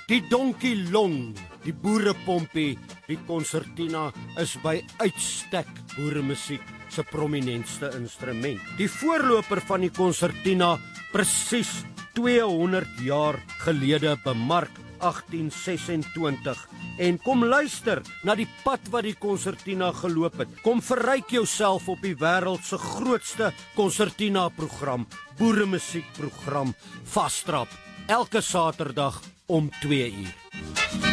Die donkie long, die boerepompie, die konsertina is by uitstek boeremusiek se prominentste instrument. Die voorloper van die konsertina presies 200 jaar gelede bemark 1826 en kom luister na die pad wat die konsertina geloop het. Kom verryk jouself op die wêreld se grootste konsertina program, boeremusiekprogram Vastrap, elke Saterdag om 2 uur.